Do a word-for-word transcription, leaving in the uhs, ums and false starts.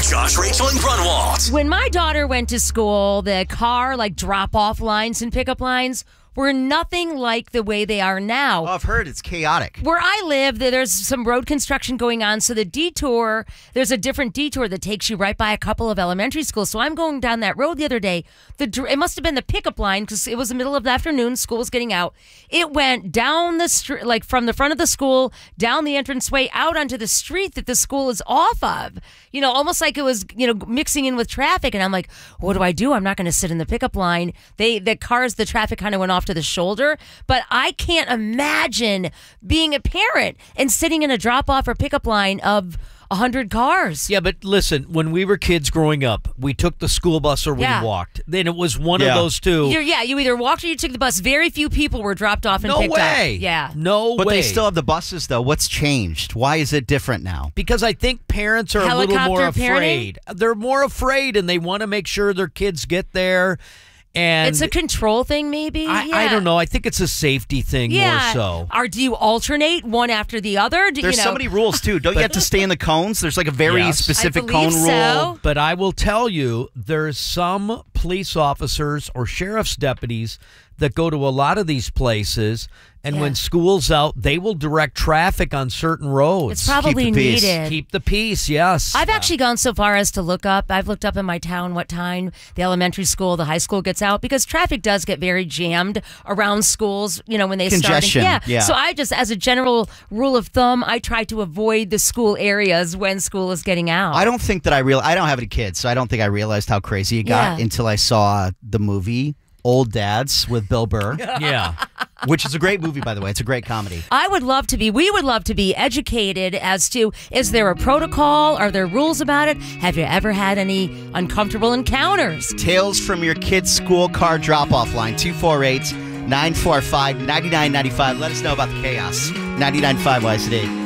Josh, Rachel, and Grunwald. When my daughter went to school, the car, like drop-off lines and pickup lines were nothing like the way they are now. Oh, I've heard it's chaotic. Where I live, there's some road construction going on, so the detour, there's a different detour that takes you right by a couple of elementary schools. So I'm going down that road the other day. The It must have been the pickup line because it was the middle of the afternoon. School was getting out. It went down the street, like from the front of the school, down the entranceway, out onto the street that the school is off of. You know, almost like it was, you know, mixing in with traffic. And I'm like, what do I do? I'm not going to sit in the pickup line. They, the cars, the traffic kind of went off to the shoulder, but I can't imagine being a parent and sitting in a drop-off or pickup line of one hundred cars. Yeah, but listen, when we were kids growing up, we took the school bus or we Yeah. walked. Then it was one Yeah. of those two. You're, yeah, you either walked or you took the bus. Very few people were dropped off and no picked way. up. Yeah. No But way. they still have the buses, though. What's changed? Why is it different now? Because I think parents are a little more Helicopter parenting? afraid. They're more afraid and they want to make sure their kids get there. And It's a control thing, maybe? I, yeah. I don't know. I think it's a safety thing Yeah. more so. Or do you alternate one after the other? Do, There's you know, so many rules, too. Don't you have to stay in the cones? There's like a very Yes. specific I cone believe rule. so. But I will tell you, there's some police officers or sheriff's deputies that go to a lot of these places, and Yeah. when school's out, they will direct traffic on certain roads. It's probably Keep the peace. needed. Keep the peace, yes. I've actually gone so far as to look up. I've looked up in my town what time the elementary school, the high school gets out because traffic does get very jammed around schools, you know, when they Congestion, start. yeah. So I just, as a general rule of thumb, I try to avoid the school areas when school is getting out. I don't think that I real. I don't have any kids, so I don't think I realized how crazy it got Yeah. until I saw the movie Old Dads with Bill Burr, yeah. which is a great movie, by the way. It's a great comedy. I would love to be, we would love to be educated as to, is there a protocol? Are there rules about it? Have you ever had any uncomfortable encounters? Tales from your kid's school car drop-off line, two four eight, nine four five, nine nine nine five. Let us know about the chaos. ninety-nine point five Y S D.